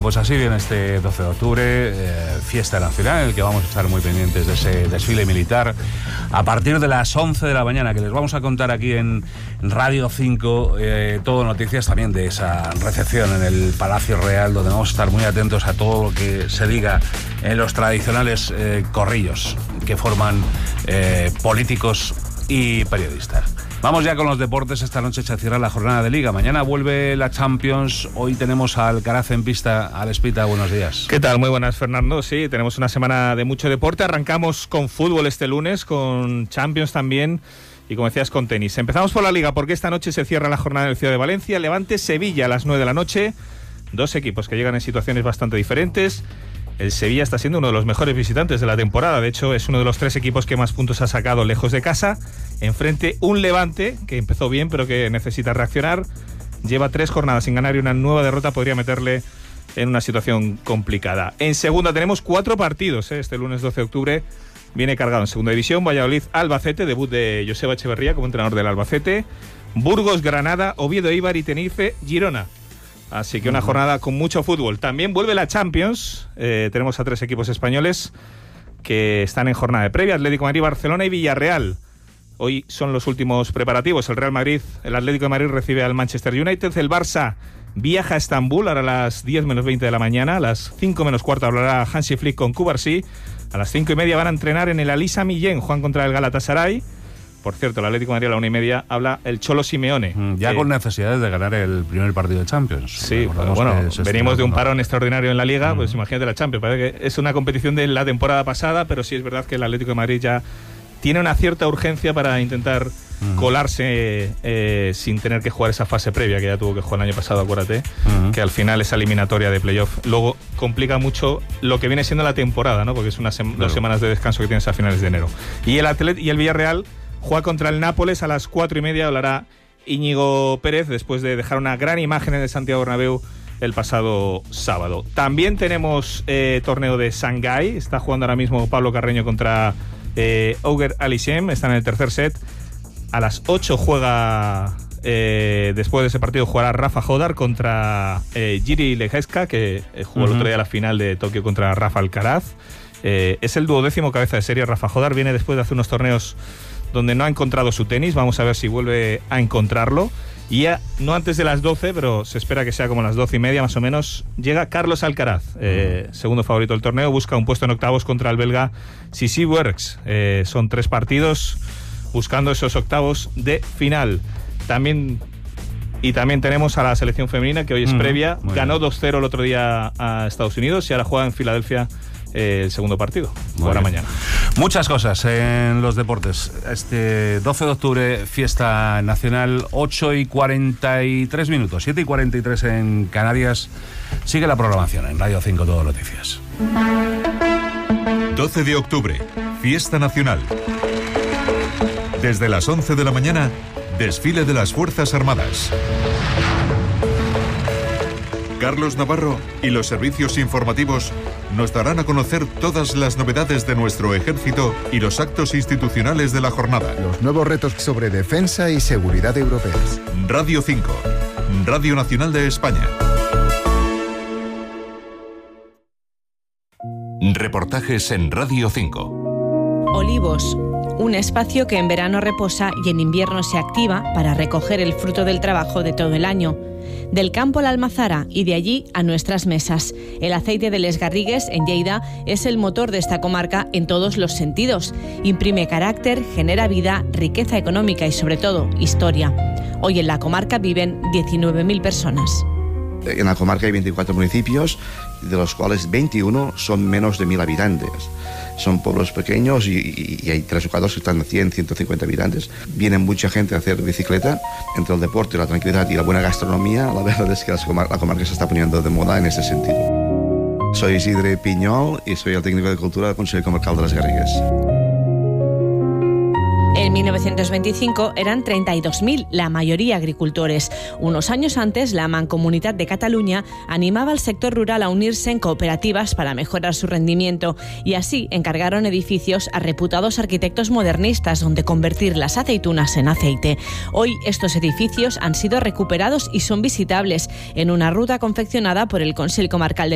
pues así viene este 12 de octubre, fiesta nacional, en el que vamos a estar muy pendientes de ese desfile militar a partir de las 11 de la mañana, que les vamos a contar aquí en Radio 5, todo noticias también de esa recepción en el Palacio Real, donde vamos a estar muy atentos a todo lo que se diga en los tradicionales corrillos que forman políticos y periodistas. Vamos ya con los deportes. Esta noche se cierra la jornada de Liga. Mañana vuelve la Champions. Hoy tenemos a Alcaraz en pista. Alespita, buenos días. ¿Qué tal? Muy buenas, Fernando. Sí, tenemos una semana de mucho deporte. Arrancamos con fútbol este lunes, con Champions también y, como decías, con tenis. Empezamos por la Liga, porque esta noche se cierra la jornada en el Ciudad de Valencia. Levante-Sevilla a las 9 de la noche. Dos equipos que llegan en situaciones bastante diferentes. El Sevilla está siendo uno de los mejores visitantes de la temporada. De hecho, es uno de los 3 equipos que más puntos ha sacado lejos de casa. Enfrente un Levante, que empezó bien, pero que necesita reaccionar. Lleva 3 jornadas sin ganar y una nueva derrota podría meterle en una situación complicada. En segunda tenemos 4 partidos. Este lunes 12 de octubre viene cargado en segunda división. Valladolid-Albacete, debut de Joseba Echeverría como entrenador del Albacete. Burgos-Granada, Oviedo-Eibar y Tenerife-Girona. Así que una jornada con mucho fútbol. También vuelve la Champions. Tenemos a 3 equipos españoles que están en jornada de previa: Atlético de Madrid, Barcelona y Villarreal. Hoy son los últimos preparativos. El Atlético de Madrid recibe al Manchester United. El Barça viaja a Estambul ahora a las 10 menos 20 de la mañana. A las 5 menos cuarto hablará Hansi Flick con Cubarsí. A las 5 y media van a entrenar en el Alisa Millén. Juegan contra el Galatasaray. Por cierto, el Atlético de Madrid a la 1 y media habla el Cholo Simeone. Ya con necesidades de ganar el primer partido de Champions. Sí, bueno, venimos de un parón extraordinario en la Liga, pues imagínate la Champions. Parece que es una competición de la temporada pasada, pero sí es verdad que el Atlético de Madrid ya tiene una cierta urgencia para intentar colarse sin tener que jugar esa fase previa que ya tuvo que jugar el año pasado, acuérdate, que al final esa eliminatoria de playoff luego complica mucho lo que viene siendo la temporada, ¿no? Porque es 2 semanas de descanso que tienes a finales de enero. Y el Villarreal juega contra el Nápoles a las 4 y media. Hablará Íñigo Pérez después de dejar una gran imagen en el Santiago Bernabéu el pasado sábado. También tenemos torneo de Shanghái. Está jugando ahora mismo Pablo Carreño contra Auger Aliassime. Está en el tercer set. A las 8 juega, después de ese partido, jugará Rafa Jodar contra Jiri Lejeska, que jugó el otro día la final de Tokio contra Rafa Alcaraz. Es el 12º cabeza de serie. Rafa Jodar viene después de hacer unos torneos donde no ha encontrado su tenis. Vamos a ver si vuelve a encontrarlo. Y ya, no antes de las 12, pero se espera que sea como las 12 y media más o menos, llega Carlos Alcaraz, segundo favorito del torneo. Busca un puesto en octavos contra el belga Sissi Werks. Son 3 partidos buscando esos octavos de final. También tenemos a la selección femenina, que hoy es previa. Ganó 2-0 el otro día a Estados Unidos y ahora juega en Filadelfia el segundo partido, ahora mañana. Muchas cosas en los deportes. Este 12 de octubre, fiesta nacional, 8:43 minutos, 7:43 en Canarias. Sigue la programación en Radio 5 Todo Noticias. 12 de octubre, fiesta nacional. Desde las 11 de la mañana, desfile de las Fuerzas Armadas. Carlos Navarro y los servicios informativos nos darán a conocer todas las novedades de nuestro ejército y los actos institucionales de la jornada. Los nuevos retos sobre defensa y seguridad europeas. Radio 5, Radio Nacional de España. Reportajes en Radio 5. Olivos, un espacio que en verano reposa y en invierno se activa para recoger el fruto del trabajo de todo el año. Del campo a la almazara y de allí a nuestras mesas. El aceite de Les Garrigues, en Lleida, es el motor de esta comarca en todos los sentidos. Imprime carácter, genera vida, riqueza económica y, sobre todo, historia. Hoy en la comarca viven 19.000 personas. En la comarca hay 24 municipios, de los cuales 21 son menos de 1.000 habitantes. Son pueblos pequeños y hay 3 o 4 que están a 100, 150 habitantes. Viene mucha gente a hacer bicicleta. Entre el deporte, la tranquilidad y la buena gastronomía, la verdad es que la comarca se está poniendo de moda en ese sentido. Soy Isidre Piñol y soy el técnico de cultura del Consell Comarcal de Les Garrigues. En 1925 eran 32.000, la mayoría agricultores. Unos años antes, la Mancomunitat de Cataluña animaba al sector rural a unirse en cooperativas para mejorar su rendimiento y así encargaron edificios a reputados arquitectos modernistas donde convertir las aceitunas en aceite. Hoy estos edificios han sido recuperados y son visitables en una ruta confeccionada por el Consell Comarcal del